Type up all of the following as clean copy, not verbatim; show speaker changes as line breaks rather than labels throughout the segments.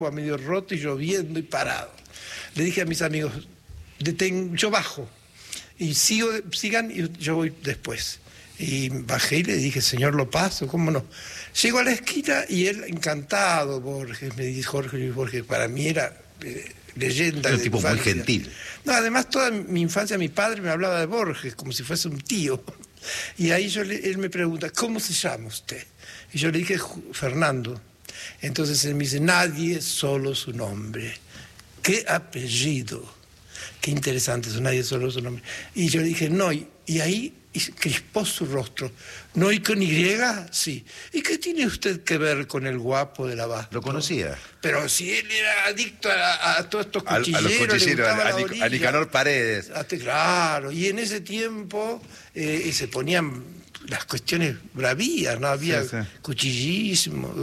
medio roto y lloviendo y parado. Le dije a mis amigos, yo bajo y sigan y yo voy después. Y bajé y le dije, señor, lo paso, ¿cómo no? Llego a la esquina y él, encantado, Borges, me dice Jorge Luis Borges, para mí era leyenda.
Era un tipo muy gentil.
No, además toda mi infancia mi padre me hablaba de Borges como si fuese un tío. Y ahí él me pregunta, ¿cómo se llama usted? Y yo le dije, Fernando. Entonces él me dice, nadie, solo su nombre. ¿Qué apellido? Qué interesante eso, nadie, solo su nombre. Y yo le dije, no, y ahí crispó su rostro. ¿No y con Y? Sí. ¿Y qué tiene usted que ver con el guapo de la Abasto?
¿Lo conocía?
Pero si él era adicto a todos estos cuchilleros.
A los cuchilleros, a Nicanor Paredes.
Claro, y en ese tiempo se ponían las cuestiones bravías, ¿no? Había cuchillismo.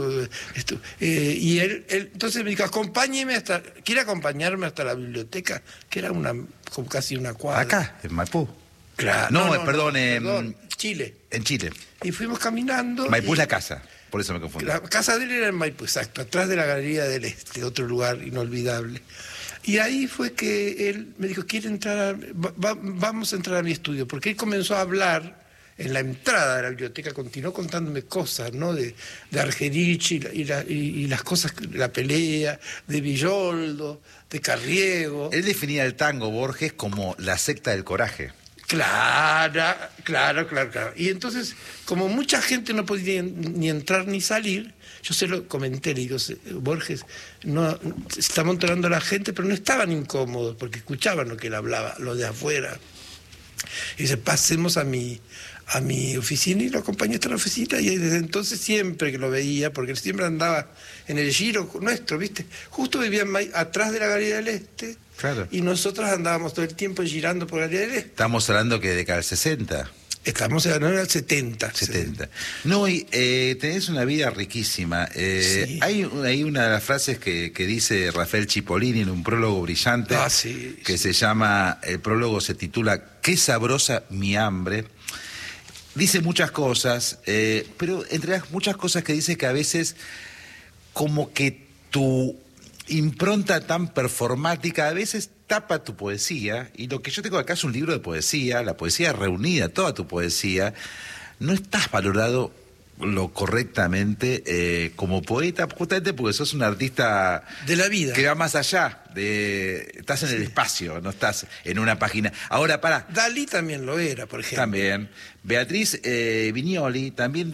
Y él entonces me dijo, ¿quiere acompañarme hasta la biblioteca? Que era como casi una cuadra.
¿Acá? ¿En Maipú?
Claro.
No, perdón,
Chile.
En Chile.
Y fuimos caminando.
Maipú es la casa, por eso me confundí.
La casa de él era en Maipú, exacto, atrás de la Galería del Este, otro lugar inolvidable. Y ahí fue que él me dijo, vamos a entrar a mi estudio, porque él comenzó a hablar en la entrada de la biblioteca, continuó contándome cosas, ¿no? De Argerich y las cosas, la pelea, de Villoldo, de Carriego.
Él definía el tango, Borges, como la secta del coraje.
Claro. Y entonces, como mucha gente no podía ni entrar ni salir, yo se lo comenté, le digo, Borges, no, se está amontonando la gente, pero no estaban incómodos, porque escuchaban lo que él hablaba, lo de afuera. Y dice, pasemos a mi oficina, y lo acompañé hasta la oficina, y desde entonces siempre que lo veía, porque él siempre andaba en el giro nuestro, ¿viste? Justo vivía atrás de la Galería del Este.
Claro.
Y nosotros andábamos todo el tiempo girando por la Galería del Este.
Estamos hablando que de década del 60.
Estamos en el 70.
No, y tenés una vida riquísima.
Sí.
Hay una de las frases que dice Rafael Cipollini en un prólogo brillante, que se llama, el prólogo se titula «Qué sabrosa mi hambre». Dice muchas cosas, pero entre las muchas cosas que dice, que a veces como que tu impronta tan performática a veces tapa tu poesía, y lo que yo tengo acá es un libro de poesía, la poesía reunida, toda tu poesía. No estás valorado lo correctamente como poeta, justamente porque sos un artista
de la vida,
que va más allá, estás en el espacio, no estás en una página. Ahora,
Dalí también lo era, por ejemplo.
También. Beatriz Viñoli también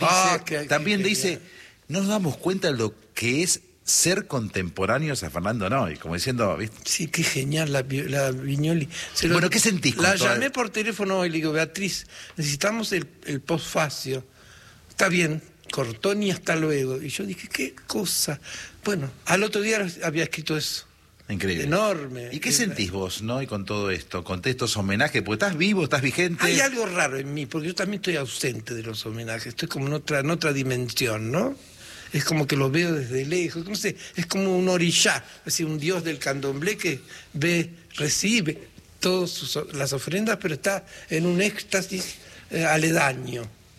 dice, no nos damos cuenta de lo que es ser contemporáneos a Fernando Noy, como diciendo, ¿viste?
Sí, qué genial la Viñoli.
Bueno, ¿qué sentís?
La llamé por teléfono y le digo, Beatriz, necesitamos el postfacio. Está bien, Cortoni, hasta luego. Y yo dije, ¿qué cosa? Bueno, al otro día había escrito eso.
Increíble.
Enorme.
¿Y qué sentís vos, no? Y con todo esto, con estos homenajes, porque estás vivo, estás vigente.
Hay algo raro en mí, porque yo también estoy ausente de los homenajes, estoy como en otra dimensión, ¿no? Es como que lo veo desde lejos, no sé, es como un orishá, es decir, un dios del candomblé que recibe todas las ofrendas, pero está en un éxtasis aledaño.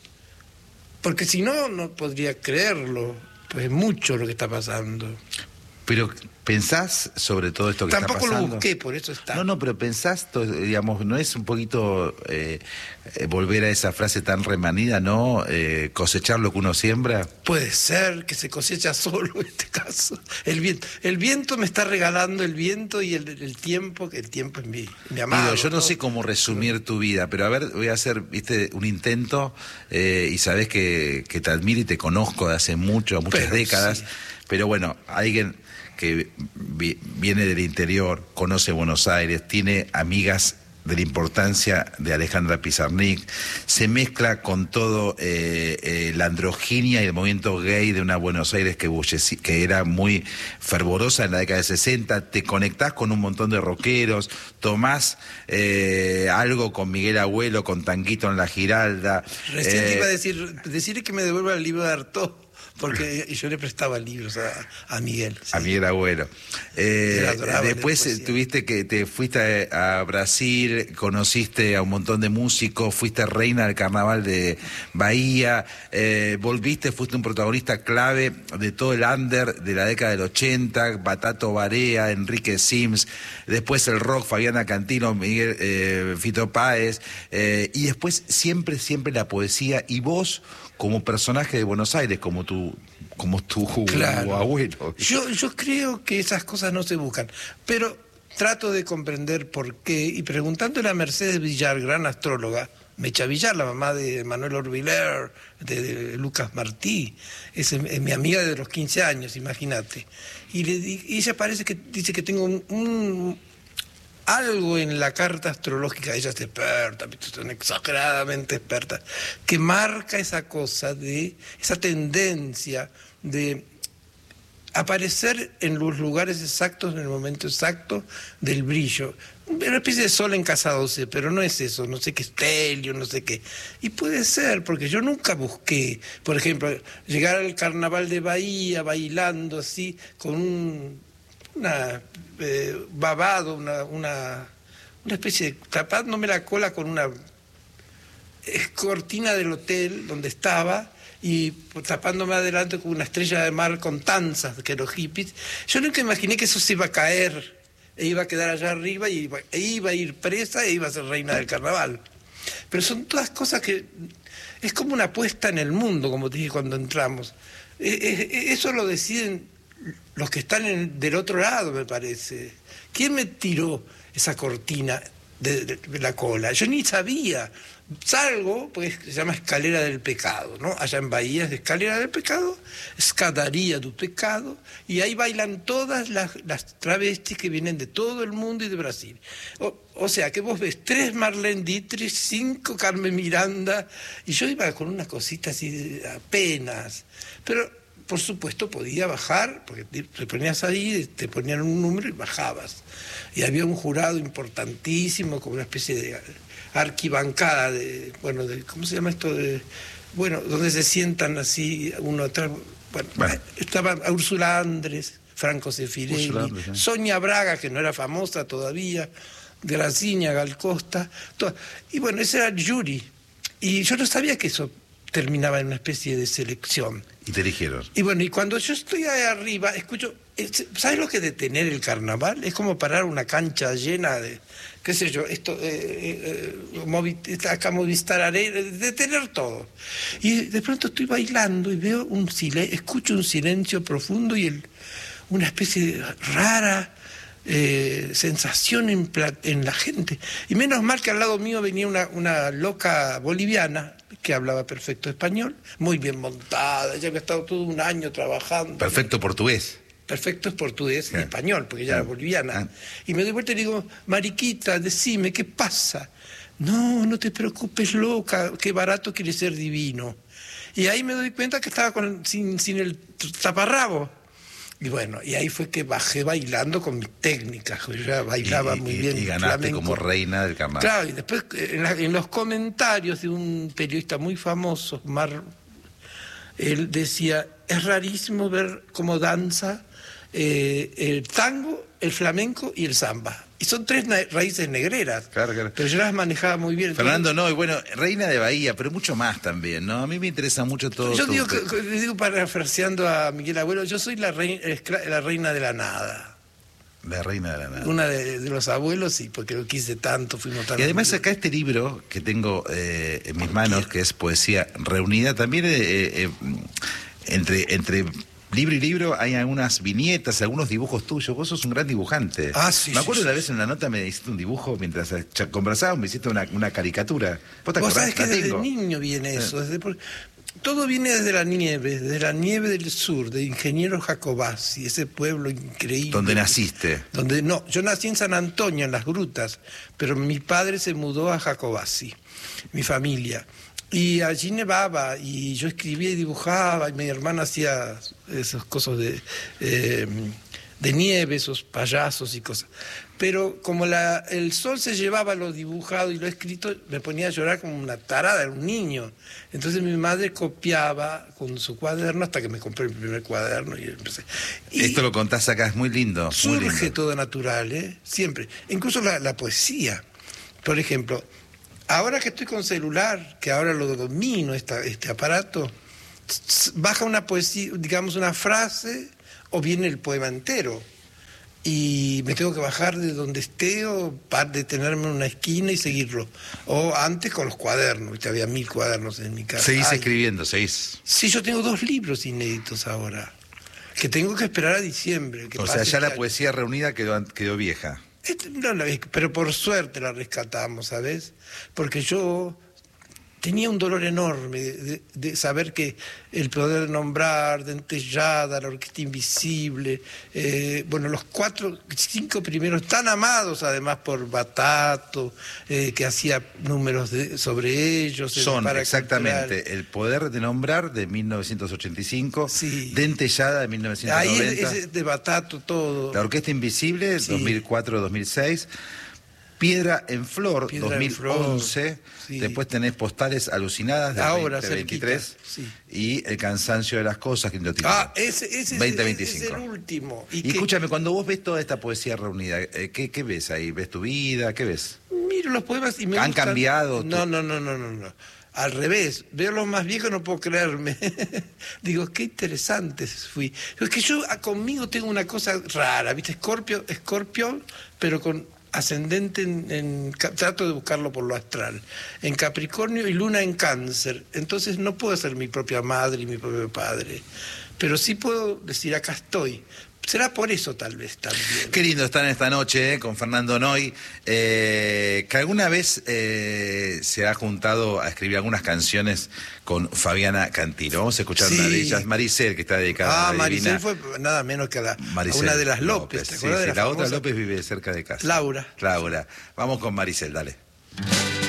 Porque si no, no podría creerlo, pues es mucho lo que está pasando.
Pero ¿pensás sobre todo esto que está pasando?
Tampoco lo busqué, por eso está.
No, pero pensás, digamos, ¿no es un poquito volver a esa frase tan remanida, ¿no? Cosechar lo que uno siembra.
Puede ser que se cosecha solo en este caso. El viento me está regalando el viento y el tiempo, que el tiempo es mi amado.
Yo no sé cómo resumir tu vida, pero a ver, voy a hacer, viste, un intento, y sabés que te admiro y te conozco de hace muchas décadas, sí. Pero bueno, alguien que viene del interior, conoce Buenos Aires, tiene amigas de la importancia de Alejandra Pizarnik, se mezcla con todo la androginia y el movimiento gay de una Buenos Aires que era muy fervorosa en la década de 60, te conectás con un montón de rockeros, tomás algo con Miguel Abuelo, con Tanguito en la Giralda.
Recién te iba a decir que me devuelva el libro de Artaud, porque yo le prestaba libros a Miguel. Sí.
A Miguel Agüero. Después tuviste que te fuiste a Brasil, conociste a un montón de músicos, fuiste reina del carnaval de Bahía, volviste, fuiste un protagonista clave de todo el under de la década del 80, Batato Barea, Enrique Sims, después el rock, Fabiana Cantilo, Miguel, Fito Páez, y después siempre la poesía, y vos como personaje de Buenos Aires, como tu
claro.
abuelo.
Yo creo que esas cosas no se buscan, pero trato de comprender por qué, y preguntándole a Mercedes Villar, gran astróloga, Mecha Villar, la mamá de Manuel Orbiler, de Lucas Martí, es mi amiga de los 15 años, imagínate. Y ella parece que dice que tengo algo en la carta astrológica, ella es experta, son exageradamente expertas, que marca esa cosa esa tendencia de aparecer en los lugares exactos, en el momento exacto del brillo. Una especie de sol en casa 12, pero no es eso, no sé qué estelio, no sé qué. Y puede ser, porque yo nunca busqué, por ejemplo, llegar al carnaval de Bahía bailando así, con babado, una especie de, tapándome la cola con una cortina del hotel donde estaba y tapándome adelante con una estrella de mar con tanzas que los hippies. Yo nunca imaginé que eso se iba a caer e iba a quedar allá arriba y iba a ir presa e iba a ser reina del carnaval. Pero son todas cosas que es como una apuesta en el mundo, como te dije cuando entramos. Eso lo deciden los que están del otro lado, me parece. ¿Quién me tiró esa cortina de la cola? Yo ni sabía. Salgo, porque se llama escalera del pecado, ¿no? Allá en Bahía es escalera del pecado, escadaría del pecado, y ahí bailan todas las travestis que vienen de todo el mundo y de Brasil. O sea, que vos ves 3 Marlene Dietrich, 5 Carmen Miranda, y yo iba con una cosita así apenas, pero por supuesto podía bajar, porque te ponías ahí, te ponían un número y bajabas. Y había un jurado importantísimo, como una especie de arquibancada ¿cómo se llama esto? Donde se sientan así uno atrás. Bueno. Estaba Úrsula Andrés, Franco Sefirelli, Sonia Braga, que no era famosa todavía, Graciña, Gal Costa, y bueno, ese era el jury. Y yo no sabía que eso terminaba en una especie de selección.
Y te eligieron.
Y bueno, y cuando yo estoy ahí arriba, escucho, ¿sabes lo que es detener el carnaval? Es como parar una cancha llena de, qué sé yo, acá Movistar Arena, detener todo. Y de pronto estoy bailando y veo escucho un silencio profundo y una especie de rara sensación en la gente. Y menos mal que al lado mío venía una loca boliviana que hablaba perfecto español, muy bien montada, ella había estado todo un año trabajando.
Perfecto portugués.
Perfecto es portugués y español, porque ella era boliviana. Y me doy vuelta y le digo, Mariquita, decime, ¿qué pasa? No te preocupes, loca, qué barato quiere ser divino. Y ahí me doy cuenta que estaba sin el taparrabo. Y bueno, y ahí fue que bajé bailando con mis técnicas, yo ya bailaba muy bien.
Y ganaste flamenco. Como reina del carnaval.
Claro, y después en los comentarios de un periodista muy famoso, él decía, es rarísimo ver cómo danza el tango, el flamenco y el samba. Y son 3 raíces negreras, claro. Pero yo las manejaba muy bien.
Fernando, no, y bueno, reina de Bahía, pero mucho más también, ¿no? A mí me interesa mucho todo.
Yo le digo parafraseando a Miguel Agüero, yo soy la reina de la nada.
La reina de la nada.
Una de los abuelos, sí, porque lo quise tanto, fuimos tan...
Y además acá este libro que tengo en mis manos, que es Poesía Reunida, también entre libro y libro hay algunas viñetas, algunos dibujos tuyos. Vos sos un gran dibujante.
Sí.
Me acuerdo una vez en la nota me hiciste un dibujo mientras conversábamos, me hiciste una caricatura.
¿Vos sabés que desde niño viene eso? Todo viene desde la nieve del sur, de Ingeniero Jacobacci, ese pueblo increíble.
¿Dónde naciste?
Yo nací en San Antonio, en las grutas, pero mi padre se mudó a Jacobacci, mi familia. Y allí nevaba, y yo escribía y dibujaba, y mi hermana hacía esas cosas de nieve, esos payasos y cosas. Pero como el sol se llevaba lo dibujado y lo escrito, me ponía a llorar como una tarada, era un niño. Entonces mi madre copiaba con su cuaderno hasta que me compré el primer cuaderno y empecé. Y
esto lo contás acá, es muy lindo.
surge
muy lindo.
todo natural, siempre. Incluso la poesía. Por ejemplo, ahora que estoy con celular, que ahora lo domino, este aparato, baja una poesía, digamos una frase, o viene el poema entero. Y me tengo que bajar de donde esté o detenerme en una esquina y seguirlo. O antes con los cuadernos, ¿viste? Había 1000 cuadernos en mi casa.
Seguís escribiendo, seguís.
Sí, yo tengo 2 libros inéditos ahora, que tengo que esperar a diciembre.
O sea, ya la poesía reunida quedó vieja.
No, pero por suerte la rescatamos, ¿sabes? Porque yo tenía un dolor enorme de saber que el poder nombrar, Dentellada, la Orquesta Invisible, bueno, los 5 primeros, tan amados además por Batato, que hacía números sobre ellos.
Son exactamente El poder de nombrar de 1985,
sí.
Dentellada de 1990.
Ahí es de Batato todo.
La Orquesta Invisible, sí. 2004-2006. Piedra en Flor, 2011. Sí. Después tenés Postales Alucinadas de
ahora,
2023.
Sí.
Y El cansancio de las cosas, que
ese
2025.
Es el último.
Y escúchame, cuando vos ves toda esta poesía reunida, ¿qué ves ahí? ¿Ves tu vida? ¿Qué ves?
Miro los poemas y me
¿Han
gustan.
cambiado?
No. Al revés, veo los más viejos, no puedo creerme. Digo, qué interesantes fui. Es que yo conmigo tengo una cosa rara, ¿viste? Escorpio, pero con ascendente trato de buscarlo por lo astral, en Capricornio y Luna en Cáncer. Entonces no puedo ser mi propia madre y mi propio padre, pero sí puedo decir, acá estoy. Será por eso tal vez también.
Qué lindo estar en esta noche con Fernando Noy, que alguna vez se ha juntado a escribir algunas canciones con Fabiana Cantilo. Vamos a escuchar una de ellas, Maricel, que está dedicada a la divina.
Maricel fue nada menos que a una de las López. ¿Te acuerdas de
la otra López vive cerca de casa.
Laura.
Vamos con Maricel, dale.